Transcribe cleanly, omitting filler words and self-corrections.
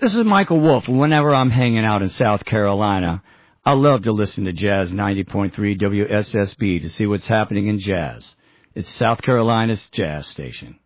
This is Michael Wolf, and whenever I'm hanging out in South Carolina, I love to listen to Jazz 90.3 WSSB to see what's happening in jazz. It's South Carolina's jazz station.